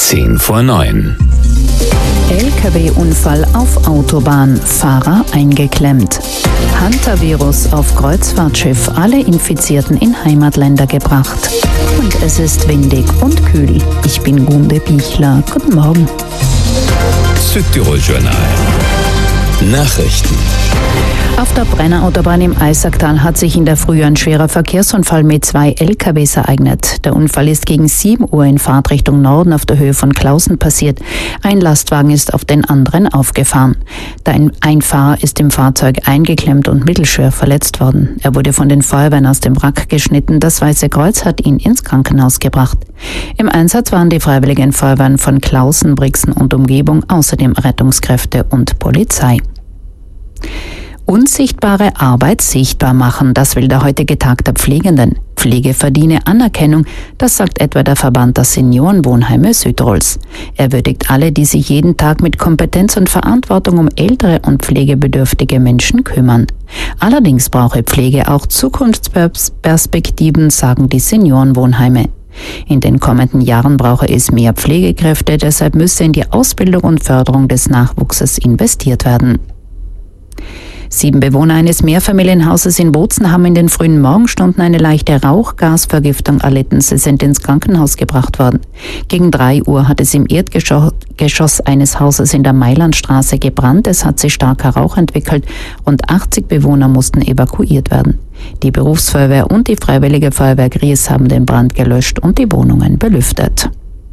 8:10 LKW-Unfall auf Autobahn, Fahrer eingeklemmt. Hantavirus auf Kreuzfahrtschiff, alle Infizierten in Heimatländer gebracht. Und es ist windig und kühl. Ich bin Gunde Bichler. Guten Morgen. Südtirol-Journal. Nachrichten. Auf der Brennerautobahn im Eisacktal hat sich in der Früh ein schwerer Verkehrsunfall mit 2 LKWs ereignet. Der Unfall ist gegen 7 Uhr in Fahrtrichtung Norden auf der Höhe von Klausen passiert. Ein Lastwagen ist auf den anderen aufgefahren. Ein Fahrer ist im Fahrzeug eingeklemmt und mittelschwer verletzt worden. Er wurde von den Feuerwehren aus dem Wrack geschnitten. Das Weiße Kreuz hat ihn ins Krankenhaus gebracht. Im Einsatz waren die Freiwilligen Feuerwehren von Klausen, Brixen und Umgebung, außerdem Rettungskräfte und Polizei. Unsichtbare Arbeit sichtbar machen, das will der heutige Tag der Pflegenden. Pflege verdiene Anerkennung, das sagt etwa der Verband der Seniorenwohnheime Südtirols. Er würdigt alle, die sich jeden Tag mit Kompetenz und Verantwortung um ältere und pflegebedürftige Menschen kümmern. Allerdings brauche Pflege auch Zukunftsperspektiven, sagen die Seniorenwohnheime. In den kommenden Jahren brauche es mehr Pflegekräfte, deshalb müsse in die Ausbildung und Förderung des Nachwuchses investiert werden. 7 Bewohner eines Mehrfamilienhauses in Bozen haben in den frühen Morgenstunden eine leichte Rauchgasvergiftung erlitten. Sie sind ins Krankenhaus gebracht worden. Gegen 3 Uhr hat es im Erdgeschoss eines Hauses in der Mailandstraße gebrannt. Es hat sich starker Rauch entwickelt. Rund 80 Bewohner mussten evakuiert werden. Die Berufsfeuerwehr und die Freiwillige Feuerwehr Gries haben den Brand gelöscht und die Wohnungen belüftet.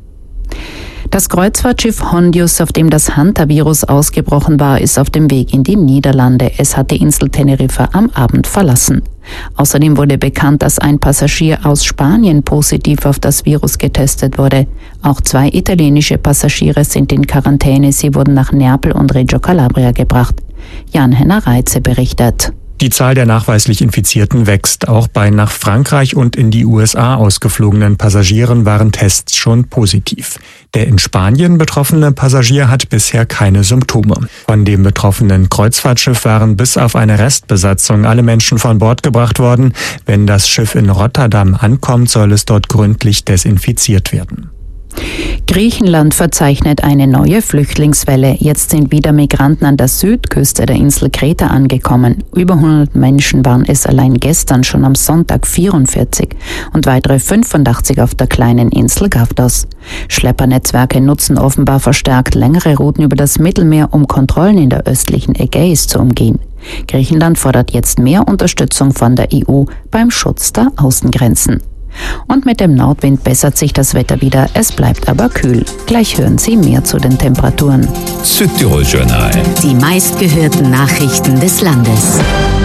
Das Kreuzfahrtschiff Hondius, auf dem das Hantavirus ausgebrochen war, ist auf dem Weg in die Niederlande. Es hat die Insel Teneriffa am Abend verlassen. Außerdem wurde bekannt, dass ein Passagier aus Spanien positiv auf das Virus getestet wurde. Auch 2 italienische Passagiere sind in Quarantäne. Sie wurden nach Neapel und Reggio Calabria gebracht. Jan-Henner Reitze berichtet. Die Zahl der nachweislich Infizierten wächst. Auch bei nach Frankreich und in die USA ausgeflogenen Passagieren waren Tests schon positiv. Der in Spanien betroffene Passagier hat bisher keine Symptome. Von dem betroffenen Kreuzfahrtschiff waren bis auf eine Restbesatzung alle Menschen von Bord gebracht worden. Wenn das Schiff in Rotterdam ankommt, soll es dort gründlich desinfiziert werden. Griechenland verzeichnet eine neue Flüchtlingswelle. Jetzt sind wieder Migranten an der Südküste der Insel Kreta angekommen. Über 100 Menschen waren es allein gestern, schon am Sonntag 44 und weitere 85 auf der kleinen Insel Gavdos. Schleppernetzwerke nutzen offenbar verstärkt längere Routen über das Mittelmeer, um Kontrollen in der östlichen Ägäis zu umgehen. Griechenland fordert jetzt mehr Unterstützung von der EU beim Schutz der Außengrenzen. Und mit dem Nordwind bessert sich das Wetter wieder, es bleibt aber kühl. Gleich hören Sie mehr zu den Temperaturen. Südtirol-Journal. Die meistgehörten Nachrichten des Landes.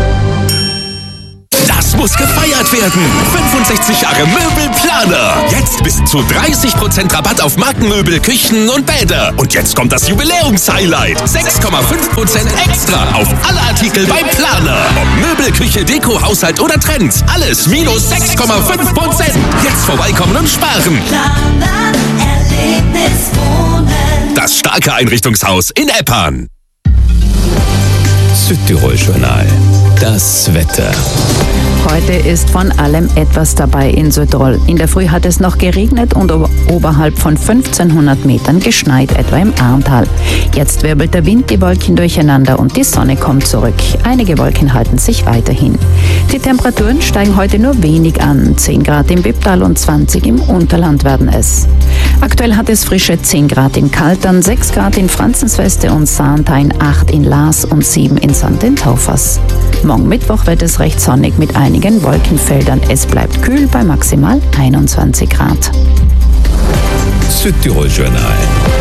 Das muss gefeiert werden. 65 Jahre Möbelplaner. Jetzt bis zu 30% Rabatt auf Markenmöbel, Küchen und Bäder. Und jetzt kommt das Jubiläums-Highlight. 6,5% extra auf alle Artikel beim Planer. Ob Möbel, Küche, Deko, Haushalt oder Trends. Alles minus 6,5%. Jetzt vorbeikommen und sparen. Planer Erlebnis Wohnen. Das starke Einrichtungshaus in Eppan. Südtirol-Journal. Das Wetter. Heute ist von allem etwas dabei in Südtirol. In der Früh hat es noch geregnet und oberhalb von 1500 Metern geschneit, etwa im Arntal. Jetzt wirbelt der Wind die Wolken durcheinander und die Sonne kommt zurück. Einige Wolken halten sich weiterhin. Die Temperaturen steigen heute nur wenig an. 10 Grad im Bipptal und 20 im Unterland werden es. Aktuell hat es frische 10 Grad in Kaltern, 6 Grad in Franzensweste und Sarntein, 8 in Laas und 7 in St. den Taufers. Morgen Mittwoch wird es recht sonnig mit einigen Wolkenfeldern. Es bleibt kühl bei maximal 21 Grad. Südtirol-Journal.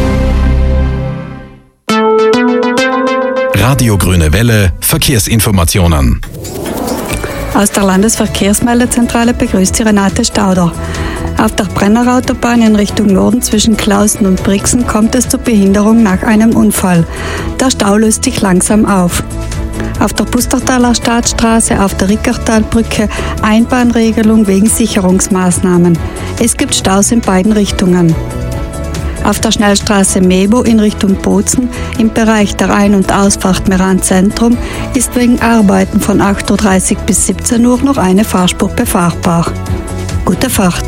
Radio Grüne Welle, Verkehrsinformationen. Aus der Landesverkehrsmeldezentrale begrüßt Sie Renate Stauder. Auf der Brennerautobahn in Richtung Norden zwischen Klausen und Brixen kommt es zur Behinderung nach einem Unfall. Der Stau löst sich langsam auf. Auf der Pustertaler Staatsstraße auf der Rickertalbrücke Einbahnregelung wegen Sicherungsmaßnahmen. Es gibt Staus in beiden Richtungen. Auf der Schnellstraße Mebo in Richtung Bozen im Bereich der Ein- und Ausfahrt Meran Zentrum ist wegen Arbeiten von 8:30 Uhr bis 17 Uhr noch eine Fahrspur befahrbar. Gute Fahrt!